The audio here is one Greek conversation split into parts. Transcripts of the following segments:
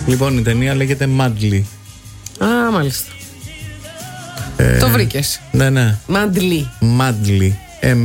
Λοιπόν, η ταινία λέγεται Madly. Α, μάλιστα. Το βρήκες. Ναι. Madly. Madly.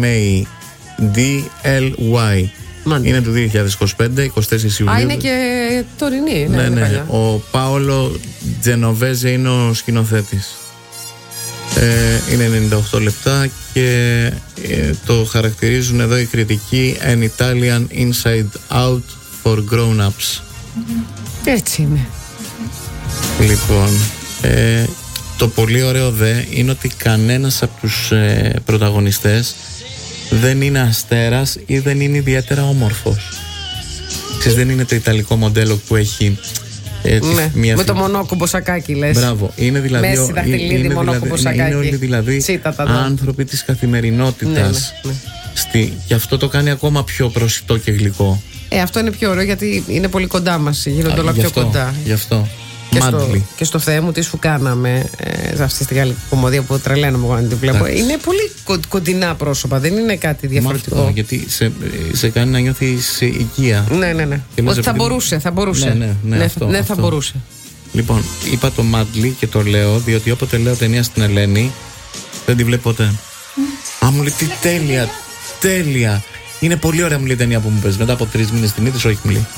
M-A-D-L-Y. Είναι του 2025, 24 Ιουλίου. Α, είναι και τωρινή. Ναι. Ο Πάολο Τζενοβέζε είναι ο σκηνοθέτης. Είναι 98 λεπτά και το χαρακτηρίζουν εδώ οι κριτικοί An Italian Inside Out for Grown-Ups. Έτσι είναι. Λοιπόν, το πολύ ωραίο είναι ότι κανένας από τους πρωταγωνιστές δεν είναι αστέρας ή δεν είναι ιδιαίτερα όμορφος. Δεν είναι το ιταλικό μοντέλο που έχει με το μονόκουμπο σακάκι, λες. Μπράβο. Είναι δηλαδή, Μέση δαχτυλίδι, μονόκουμπο σακάκι. Είναι όλοι δηλαδή άνθρωποι της καθημερινότητας. Ναι. Και αυτό το κάνει ακόμα πιο προσιτό και γλυκό. Αυτό είναι πιο ωραίο γιατί είναι πολύ κοντά μας. Γίνονται όλα πιο κοντά. Γι' αυτό. Και στο Θεέ μου τι σου κάναμε, αυτή τη γαλλική κομμωδία που τρελαίνομαι εγώ να την βλέπω. Είναι πολύ κοντινά πρόσωπα, δεν είναι κάτι διαφορετικό. Αυτό, γιατί σε κάνει να νιώθεις οικία. Ναι. Ότι θα μπορούσε. Ναι, θα μπορούσε. Λοιπόν, είπα το Madly και το λέω διότι όποτε λέω ταινία στην Ελένη δεν τη βλέπω ποτέ. Α, μου λέει τι τέλεια. Είναι πολύ ωραία, μου λέει η ταινία που μου παίζει. Μετά από 3 μήνες την είδες, όχι μου λέει.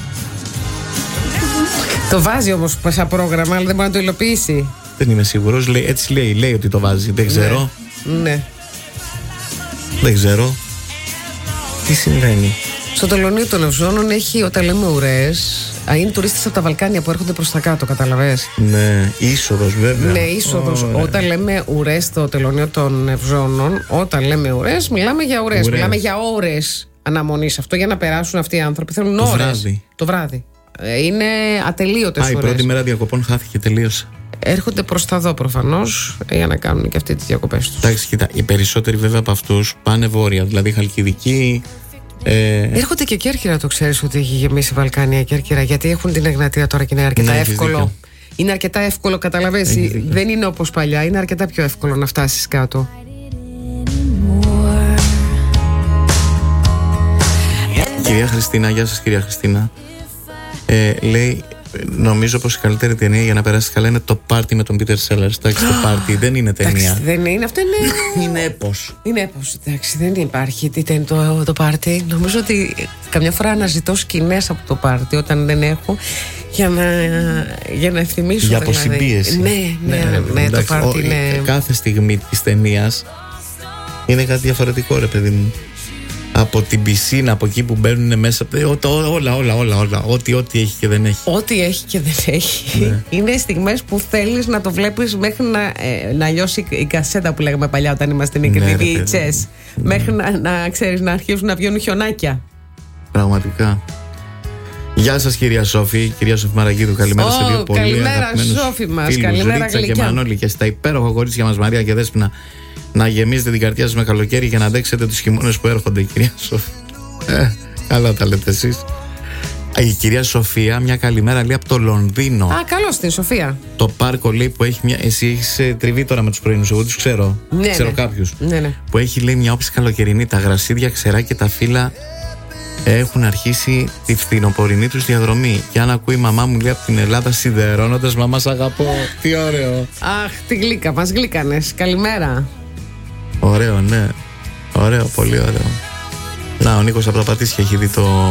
Το βάζει όμως σαν πρόγραμμα, αλλά δεν μπορεί να το υλοποιήσει. Δεν είμαι σίγουρος, έτσι λέει ότι το βάζει. Δεν ξέρω. Ναι. Δεν ξέρω. Τι συμβαίνει. Στο τελωνείο των Ευζώνων έχει, όταν λέμε ουρές, είναι τουρίστες από τα Βαλκάνια που έρχονται προς τα κάτω, καταλαβες. Ναι, είσοδος βέβαια. Ναι, είσοδος. Όταν λέμε ουρές στο τελωνείο των Ευζώνων, όταν λέμε ουρές, μιλάμε για ουρές. Μιλάμε για ώρες αναμονής. Αυτό για να περάσουν αυτοί οι άνθρωποι θέλουν ώρες. Το βράδυ. Είναι ατελείωτες ώρες. Η πρώτη μέρα διακοπών χάθηκε, τελείωσε. Έρχονται προς τα δω προφανώς για να κάνουν και αυτοί τις διακοπές τους. Εντάξει, κοίτα, οι περισσότεροι βέβαια από αυτούς πάνε βόρεια, δηλαδή Χαλκιδική. Έρχονται και Κέρκυρα, το ξέρεις ότι έχει γεμίσει Βαλκάνια Κέρκυρα, γιατί έχουν την Εγνατία τώρα και είναι αρκετά εύκολο. Δίκιο. Είναι αρκετά εύκολο, καταλαβαίνεις. Δεν είναι όπως παλιά, είναι αρκετά πιο εύκολο να φτάσεις κάτω. Κυρία Χριστίνα, γεια σας κυρία Χριστίνα. Λέει, νομίζω πως η καλύτερη ταινία για να περάσει καλά είναι το πάρτι με τον Peter Sellers. Εντάξει, το πάρτι δεν είναι ταινία. Εντάξει, δεν είναι, αυτό είναι. Είναι έπος. Είναι έπος, εντάξει, δεν υπάρχει. Τι είναι το πάρτι. Νομίζω ότι καμιά φορά αναζητώ σκηνές από το πάρτι όταν δεν έχω για να ευθυμίσω. Για αποσυμπίεση. Ναι, το πάρτι είναι. Κάθε στιγμή της ταινίας είναι κάτι διαφορετικό, ρε παιδί μου. Από την πισίνα, από εκεί που μπαίνουν μέσα. Όλα. Ό,τι έχει και δεν έχει. Ό,τι έχει και δεν έχει. Ναι. Είναι στιγμές που θέλεις να το βλέπεις μέχρι να λιώσει η κασέτα που λέγαμε παλιά όταν είμαστε μικροί, VHS. Μέχρι να ξέρεις, να αρχίσουν να βγαίνουν χιονάκια. Πραγματικά. Γεια σας κυρία Σόφη, κυρία Σόφη Μαραγίδου. Καλημέρα σε δύο πολύ αγαπημένους Σόφη μας. φίλους, Καλημέρα Ρίτσα και Μανώλη, και στα υπέροχα κορίτσια μας Μαρία και Δέσποινα. Να γεμίζετε την καρδιά σας με καλοκαίρι για να αντέξετε τους χειμώνες που έρχονται, κυρία Σόφη. Καλά τα λέτε εσείς. Η κυρία Σοφία, μια καλημέρα, λέει από το Λονδίνο. Α, καλώς την Σοφία. Το πάρκο, λέει, που έχει μια. Εσύ έχεις τριβή τώρα με τους πρωινούς, εγώ τους ξέρω. Ναι, ξέρω κάποιους. Ναι. Που έχει, λέει, μια όψη καλοκαιρινή. Τα γρασίδια, ξερά και τα φύλλα έχουν αρχίσει τη φθινοπορεινή τους διαδρομή. Και αν ακούει η μαμά μου, λέει, από την Ελλάδα σιδερώνοντας, μαμά σ' αγαπώ. Τι ωραίο. Αχ, τι γλύκα, μας γλύκανες. Καλημέρα. Ωραίο, ναι. Ωραίο, πολύ ωραίο. Να, ο Νίκος από τα Πατήσια έχει δει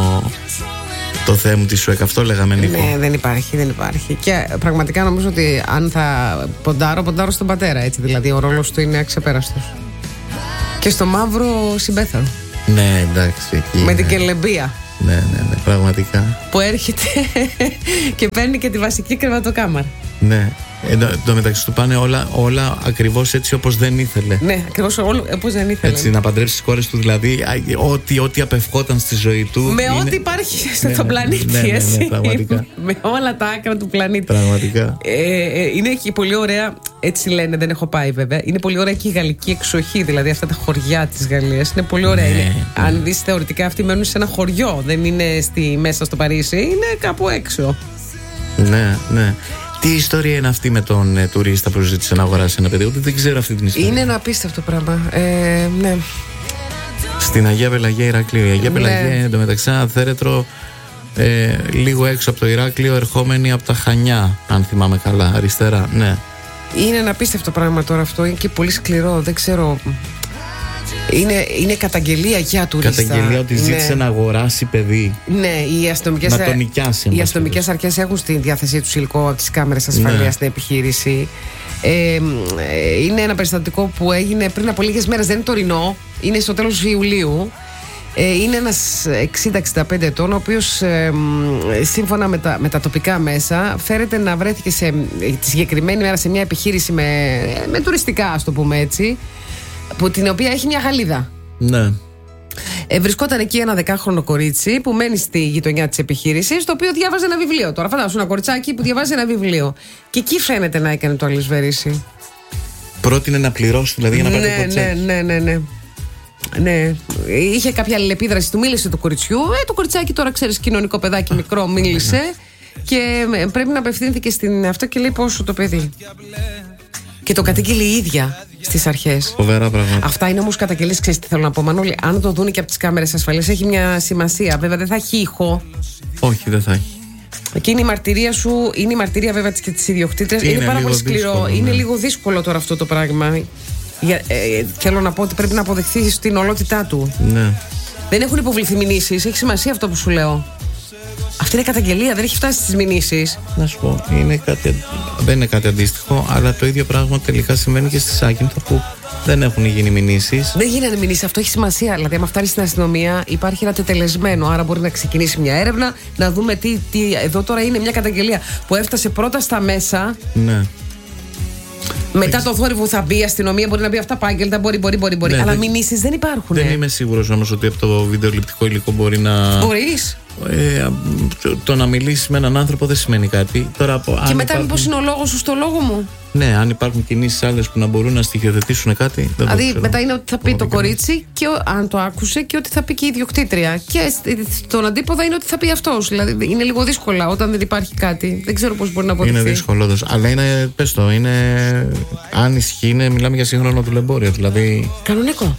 το Θεέ μου τη Σουέκ. Αυτό λέγαμε, Νίκο. Ναι, δεν υπάρχει. Και πραγματικά νομίζω ότι αν θα ποντάρω στον πατέρα, έτσι. Δηλαδή ο ρόλος του είναι αξεπέραστος. Και στο μαύρο συμπέθαρο. Ναι, εντάξει. Με την Κελεμπία. Ναι, πραγματικά. Που έρχεται και παίρνει και τη βασική κρεβατοκάμαρα. Ναι. Το μεταξύ του πάνε όλα ακριβώς έτσι όπως δεν ήθελε. Ναι, ακριβώς όπως δεν ήθελε. Έτσι, να παντρέψει τις κόρες του, δηλαδή ό,τι απευχόταν στη ζωή του. Με ό,τι υπάρχει στον πλανήτη, ναι, πραγματικά. Με όλα τα άκρα του πλανήτη. Πραγματικά. Είναι και πολύ ωραία, έτσι λένε, δεν έχω πάει βέβαια. Είναι πολύ ωραία και η γαλλική εξοχή, δηλαδή αυτά τα χωριά της Γαλλίας. Είναι πολύ ωραία. Ναι. Αν δεις θεωρητικά, αυτοί μένουν σε ένα χωριό. Δεν είναι μέσα στο Παρίσι, είναι κάπου έξω. Ναι. Τι ιστορία είναι αυτή με τον τουρίστα που ζήτησε να αγοράσει ένα παιδί? Δεν ξέρω αυτή την ιστορία. Είναι ένα απίστευτο πράγμα. Ναι. Στην Αγία Πελαγία Ηρακλείου. Η Αγία Πελαγία είναι εντωμεταξύ ένα θέρετρο λίγο έξω από το Ηράκλειο, ερχόμενοι από τα Χανιά, αν θυμάμαι καλά, αριστερά. Ναι. Είναι ένα απίστευτο πράγμα τώρα αυτό. Είναι και πολύ σκληρό. Δεν ξέρω. Είναι καταγγελία για τουρίστα. Καταγγελία ότι ζήτησε να αγοράσει παιδί. Ναι, να τον νοικιάσει. Οι αστυνομικές αρχές έχουν στη διάθεσή τους υλικό από τις κάμερες ασφαλείας στην επιχείρηση. Είναι ένα περιστατικό που έγινε πριν από λίγες μέρες. Δεν είναι τωρινό. Είναι στο τέλος Ιουλίου. Είναι ένας 60-65 ετών, ο οποίος σύμφωνα με τα τοπικά μέσα φέρεται να βρέθηκε τη συγκεκριμένη μέρα σε μια επιχείρηση με τουριστικά, ας το πούμε έτσι, την οποία έχει μια γαλίδα. Ναι. Βρισκόταν εκεί ένα 10χρονο κορίτσι που μένει στη γειτονιά της επιχείρησης, το οποίο διάβαζε ένα βιβλίο. Τώρα φαντάσου ένα κοριτσάκι που διαβάζει ένα βιβλίο. Και εκεί φαίνεται να έκανε το αλυσβερίσι. Πρότεινε να πληρώσει δηλαδή για να πάρει το κοτσάκι. Ναι, είχε κάποια αλληλεπίδραση, του μίλησε του κοριτσιού. Το κοριτσάκι τώρα, ξέρεις, κοινωνικό παιδάκι μικρό, μίλησε. Και πρέπει να απευθύνθηκε στην αυτό και λέει πόσο το παιδί. Και το κατήγγειλε η ίδια στις αρχές. Φοβερά πράγματα. Αυτά είναι όμως καταγγελίες, ξέρεις τι θέλω να πω, Μανώλη. Αν το δουν και από τις κάμερες ασφαλείας, έχει μια σημασία. Βέβαια δεν θα έχει ήχο. Όχι, δεν θα έχει. Και είναι η μαρτυρία σου, είναι η μαρτυρία βέβαια και της ιδιοκτήτριας. Είναι πάρα πολύ σκληρό. Δύσκολο, είναι λίγο δύσκολο τώρα αυτό το πράγμα. Θέλω να πω ότι πρέπει να αποδεχθεί στην ολότητά του. Ναι. Δεν έχουν υποβληθεί μηνύσεις. Έχει σημασία αυτό που σου λέω. Αυτή είναι καταγγελία, δεν έχει φτάσει στις μηνύσεις. Να σου πω, δεν είναι κάτι αντίστοιχο, αλλά το ίδιο πράγμα τελικά συμβαίνει και στη Σάκυνθο που δεν έχουν γίνει μηνύσεις. Δεν γίνανε μηνύσεις, αυτό έχει σημασία. Δηλαδή, άμα φτάνει στην αστυνομία, υπάρχει ένα τετελεσμένο. Άρα, μπορεί να ξεκινήσει μια έρευνα, να δούμε τι. Εδώ τώρα είναι μια καταγγελία που έφτασε πρώτα στα μέσα. Ναι. Μετά το θόρυβο θα μπει η αστυνομία, μπορεί να μπει αυτά πάγκελτα, μπορεί. Ναι, αλλά μηνύσεις δεν υπάρχουν. Δεν είμαι σίγουρος όμως ότι από το βιντεοληπτικό υλικό μπορεί να. Μπορείς. Το να μιλήσεις με έναν άνθρωπο δεν σημαίνει κάτι. Τώρα, και μετά, μήπως είναι ο λόγος σου στο λόγο μου. Ναι, αν υπάρχουν κινήσεις άλλες που να μπορούν να στοιχειοθετήσουν κάτι. Δηλαδή, μετά είναι ότι θα πει το κορίτσι, και αν το άκουσε, και ότι θα πει και η ιδιοκτήτρια. Και στον αντίποδα είναι ότι θα πει αυτός. Δηλαδή, είναι λίγο δύσκολα όταν δεν υπάρχει κάτι. Δεν ξέρω πώς μπορεί να αποδειχθεί. Είναι δύσκολο, αλλά είναι, πες το, αν ισχύει, μιλάμε για σύγχρονο δουλεμπόριο. Δηλαδή. Κανονικό.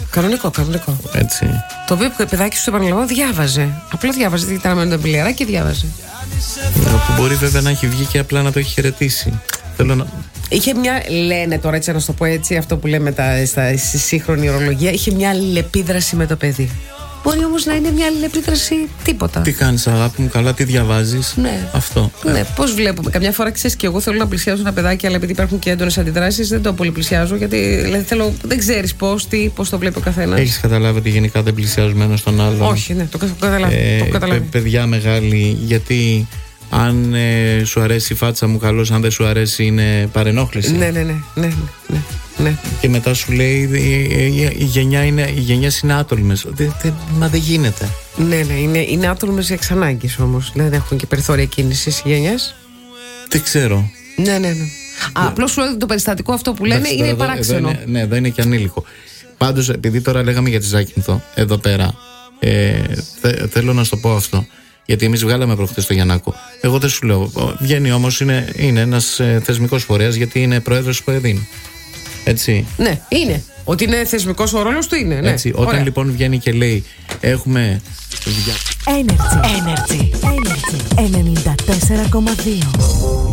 Έτσι. Το οποίο παιδάκι σου, επαναλαμβάνω, διάβαζε. Απλά διάβαζε. Δεν ήταν με τον πηλιαρά και διάβαζε. Που μπορεί βέβαια να έχει βγει και απλά να το έχει χαιρετήσει. Είχε μια, λένε τώρα έτσι, να σου το πω έτσι, αυτό που λέμε στη σύγχρονη ορολογία, είχε μια αλληλεπίδραση με το παιδί. Μπορεί όμως να είναι μια αλληλεπίδραση τίποτα. Τι κάνεις, αγάπη μου, καλά, τι διαβάζεις. Ναι. Αυτό. Ναι, πώς βλέπουμε. Καμιά φορά ξέρεις και εγώ θέλω να πλησιάζω ένα παιδάκι, αλλά επειδή υπάρχουν και έντονες αντιδράσεις, δεν το πολύ πλησιάζω. Γιατί δηλαδή, δεν ξέρεις πώς το βλέπει ο καθένας. Έχεις καταλάβει ότι γενικά δεν πλησιάζουμε ένα στον άλλον. Όχι, ναι, το καταλάβει. Παιδιά μεγάλη, γιατί. Αν σου αρέσει η φάτσα μου, καλώς. Αν δεν σου αρέσει, είναι παρενόχληση. Ναι. Και μετά σου λέει οι γενιές είναι άτολμες. Μα δεν γίνεται. Ναι, είναι άτολμες για εξανάγκες όμως. Δεν έχουν και περιθώρια κίνησης οι γενιές. Δεν ξέρω. Ναι. Απλώς σου λέω το περιστατικό αυτό που λένε είναι παράξενο. Ναι, εδώ είναι και ανήλικο. Πάντως, επειδή τώρα λέγαμε για τη Ζάκυνθο εδώ πέρα, θέλω να σου το πω αυτό. Γιατί εμείς βγάλαμε προχτές το Γιαννάκο. Εγώ δεν σου λέω. Βγαίνει όμως, είναι ένας θεσμικός φορέας, γιατί είναι πρόεδρος του ΠΟΕΔΗΝ. Έτσι. Ναι, είναι. Ότι είναι θεσμικός ο ρόλος του είναι. Ναι. Έτσι. Όταν ωραία. Λοιπόν βγαίνει και λέει έχουμε. Energy 94,2.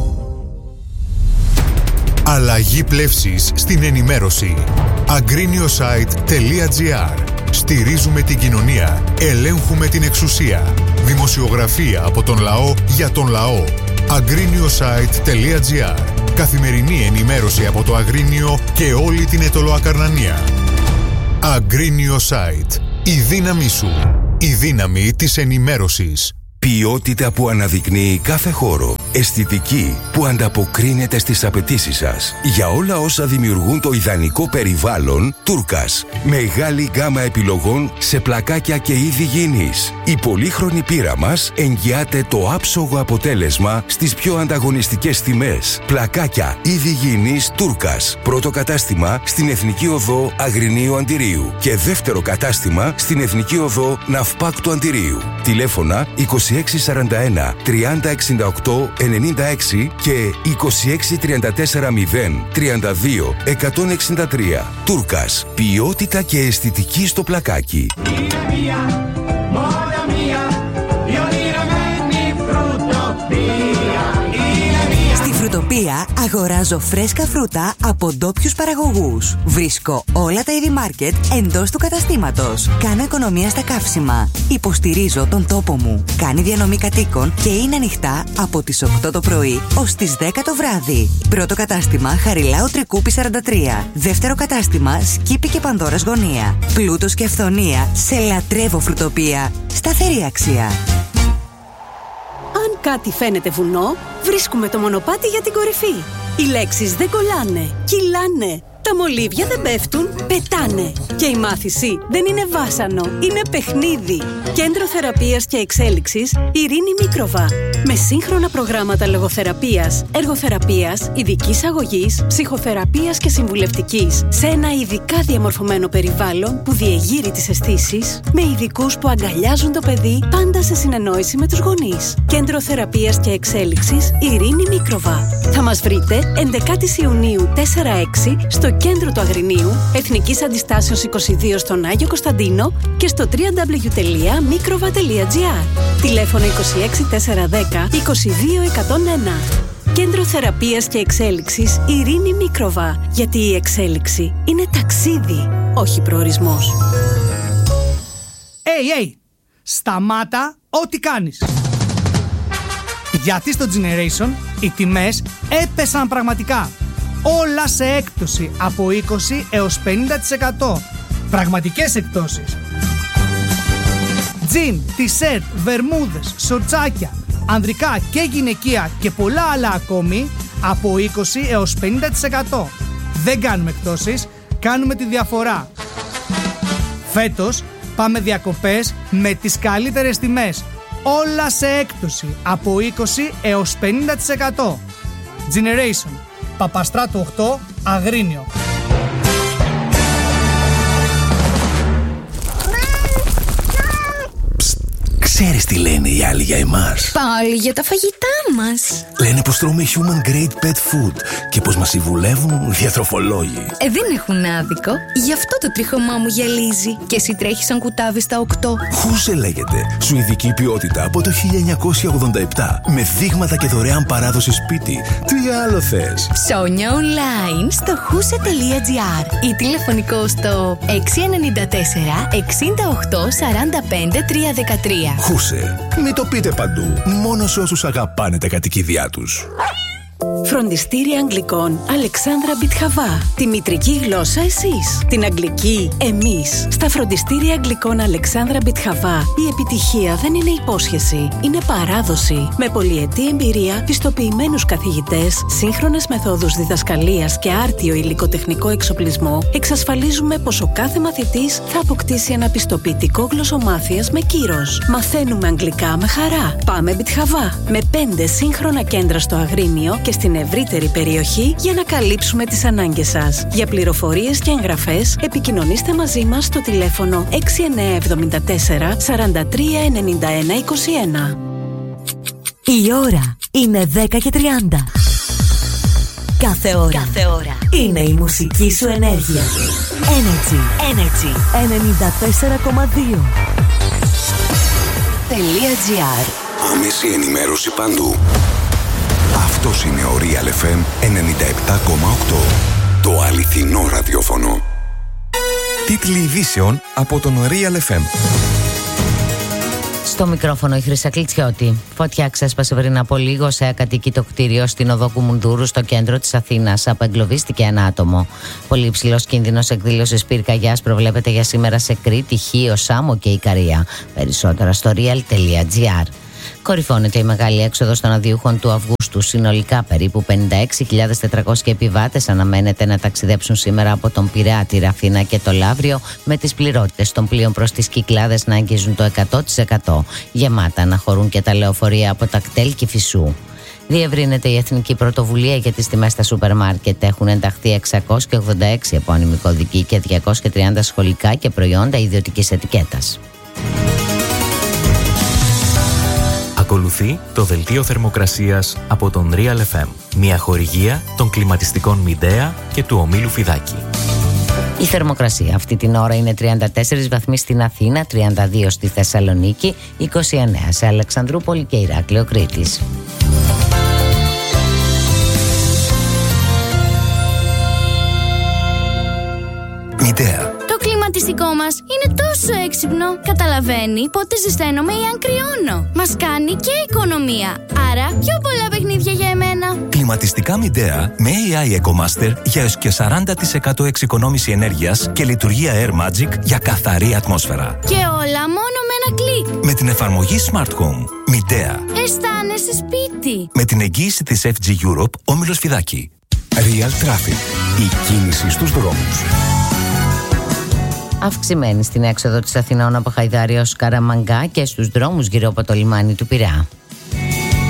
Αλλαγή πλεύσης στην ενημέρωση. Agriniosite.gr. Στηρίζουμε την κοινωνία. Ελέγχουμε την εξουσία. Δημοσιογραφία από τον λαό για τον λαό. Agriniosite.gr. Καθημερινή ενημέρωση από το Αγρίνιο και όλη την Αιτωλοακαρνανία. Agriniosite. Η δύναμή σου. Η δύναμη της ενημέρωσης. Ποιότητα που αναδεικνύει κάθε χώρο. Αισθητική που ανταποκρίνεται στις απαιτήσεις σας. Για όλα όσα δημιουργούν το ιδανικό περιβάλλον, Τούρκας. Μεγάλη γκάμα επιλογών σε πλακάκια και είδη γήινης. Η πολύχρονη πείρα μας εγγυάται το άψογο αποτέλεσμα στις πιο ανταγωνιστικές τιμές. Πλακάκια, είδη γήινης Τούρκας. Πρώτο κατάστημα στην Εθνική Οδό Αγρινίου Αντιρίου και δεύτερο κατάστημα στην Εθνική Οδό Ναυπάκτου Αντιρίου. Τηλέφωνα 2641 3068 96 και 2634 0 32 163. Τούρκας. Ποιότητα και αισθητική στο πλακάκι. φρουργαλουργία αγοράζω φρέσκα φρούτα από ντόπιους παραγωγούς. Βρίσκω όλα τα είδη μάρκετ εντός του καταστήματος. Κάνω οικονομία στα καύσιμα. Υποστηρίζω τον τόπο μου. Κάνει διανομή κατοίκων και είναι ανοιχτά από τις 8 το πρωί ως τις 10 το βράδυ. Πρώτο κατάστημα Χαριλάου Τρικούπη 43. Δεύτερο κατάστημα Σκύπη και Πανδώρας Γωνία. Πλούτος και αυθονία σε λατρεύω φρουτοπία. Σταθερή αξία. Αν κάτι φαίνεται βουνό, βρίσκουμε το μονοπάτι για την κορυφή. Οι λέξεις δεν κολλάνε, κυλάνε. Τα μολύβια δεν πέφτουν, πετάνε. Και η μάθηση δεν είναι βάσανο, είναι παιχνίδι. Κέντρο Θεραπείας και Εξέλιξης Ειρήνη Μίκροβα. Με σύγχρονα προγράμματα λογοθεραπείας, εργοθεραπείας, ειδικής αγωγής, ψυχοθεραπείας και συμβουλευτικής. Σε ένα ειδικά διαμορφωμένο περιβάλλον που διεγείρει τις αισθήσεις, με ειδικούς που αγκαλιάζουν το παιδί, πάντα σε συνεννόηση με τους γονείς. Κέντρο Θεραπείας και Εξέλιξης Ειρήνη Μίκροβα. Θα μας βρείτε 11 Ιουνίου 4-6 στο κέντρο του Αγρινίου, Εθνικής Αντιστάσεως 22 στον Άγιο Κωνσταντίνο και στο www.mikrova.gr. Τηλέφωνο 26410 22101. Κέντρο Θεραπείας και Εξέλιξης Ειρήνη Μίκροβα. Γιατί η εξέλιξη είναι ταξίδι, όχι προορισμός. Hey, σταμάτα ό,τι κάνεις. Γιατί στο Generation οι τιμές έπεσαν πραγματικά. Όλα σε έκπτωση από 20 έως 50%. Πραγματικές εκπτώσεις. Τζιν, τισέρτ, βερμούδες, σορτσάκια, ανδρικά και γυναικεία και πολλά άλλα ακόμη από 20 έως 50%. Δεν κάνουμε εκπτώσεις, κάνουμε τη διαφορά. Φέτος πάμε διακοπές με τις καλύτερες τιμές. Όλα σε έκπτωση από 20 έως 50%. Generation, Παπαστράτου 8, Αγρίνιο. Ξέρεις τι λένε οι άλλοι για εμάς? Πάλι για τα φαγητά μας. Λένε πως τρώμε human grade pet food και πως μας συμβουλεύουν διατροφολόγοι. Δεν έχουν άδικο. Γι' αυτό το τρίχωμά μου γυαλίζει. Και εσύ τρέχεις σαν κουτάβι στα 8. Χούσε λέγεται. Σουηδική ποιότητα από το 1987. Με δείγματα και δωρεάν παράδοση σπίτι. Τι άλλο θες? Ψώνια online στο huse.gr ή τηλεφωνικό στο 694 68 45 313. Χούσε. Μην το πείτε παντού. Μόνο σε όσους αγαπάνε τα κατοικίδια τους. Φροντιστήρια Αγγλικών Αλεξάνδρα Μπιτχαβά. Τη μητρική γλώσσα εσείς, την αγγλική εμείς. Στα Φροντιστήρια Αγγλικών Αλεξάνδρα Μπιτχαβά η επιτυχία δεν είναι υπόσχεση, είναι παράδοση. Με πολυετή εμπειρία, πιστοποιημένους καθηγητές, σύγχρονες μεθόδους διδασκαλίας και άρτιο υλικοτεχνικό εξοπλισμό, εξασφαλίζουμε πως ο κάθε μαθητής θα αποκτήσει ένα πιστοποιητικό γλωσσομάθειας με κύρος. Μαθαίνουμε αγγλικά με χαρά. Πάμε Μπιτχαβά. Με 5 σύγχρονα κέντρα στο Αγρίνιο και στην ευρύτερη περιοχή για να καλύψουμε τις ανάγκες σας. Για πληροφορίες και εγγραφές επικοινωνήστε μαζί μας στο τηλέφωνο 6974 43 91 21. Η ώρα είναι 10:30. Κάθε ώρα είναι η μουσική σου ενέργεια. Energy 94,2. Άμεση ενημέρωση παντού. Αυτός είναι ο Real FM 97,8. Το αληθινό ραδιόφωνο. Τίτλοι ειδήσεων από τον Real FM. Στο μικρόφωνο η Χρύσα Κλιτσιώτη. Φωτιά ξέσπασε πριν από λίγο σε ακατοίκητο κτίριο στην οδό Κουμουνδούρου στο κέντρο της Αθήνας. Απεγκλωβίστηκε ένα άτομο. Πολύ υψηλός κίνδυνος εκδήλωσης πυρκαγιάς προβλέπεται για σήμερα σε Κρήτη, Χίο, Σάμο και Ικαρία. Περισσότερα στο real.gr. Κορυφώνεται η μεγάλη έξοδος των αδειούχων του Αυγούστου. Συνολικά περίπου 56.400 επιβάτες αναμένεται να ταξιδέψουν σήμερα από τον Πειραιά, τη Ραφίνα και το Λαύριο, με τις πληρότητες των πλοίων προς τις Κυκλάδες να αγγίζουν το 100%. Γεμάτα να χωρούν και τα λεωφορεία από τα κτέλ Κηφισού. Διευρύνεται η εθνική πρωτοβουλία για τις τιμές στα σούπερ μάρκετ. Έχουν ενταχθεί 686 επώνυμοι κωδικοί και 230 σχολικά και προϊόντα ιδιωτικής ετικέτας. Ακολουθεί το δελτίο θερμοκρασίας από τον Real FM. Μια χορηγία των κλιματιστικών Μιντέα και του ομίλου Φιδάκη. Η θερμοκρασία αυτή την ώρα είναι 34 βαθμοί στην Αθήνα, 32 στη Θεσσαλονίκη, 29 σε Αλεξανδρούπολη και Ηράκλειο Κρήτης. Midea. Το κλιματιστικό μας είναι τόσο έξυπνο. Καταλαβαίνει πότε ζεσταίνομαι ή αν κρυώνω. Μας κάνει και οικονομία. Άρα πιο πολλά παιχνίδια για εμένα. Κλιματιστικά Midea με AI EcoMaster για έως και 40% εξοικονόμηση ενέργειας και λειτουργία Air Magic για καθαρή ατμόσφαιρα. Και όλα μόνο με ένα κλικ. Με την εφαρμογή Smart Home. Midea. Αισθάνεσαι σπίτι. Με την εγγύηση της FG Europe, Όμιλος Φιδάκη. Real Traffic. Η κίνηση στους δρόμους. Αυξημένη στην έξοδο της Αθηνών από Χαϊδάρη ως Καραμαγκά και στους δρόμους γύρω από το λιμάνι του Πειραιά.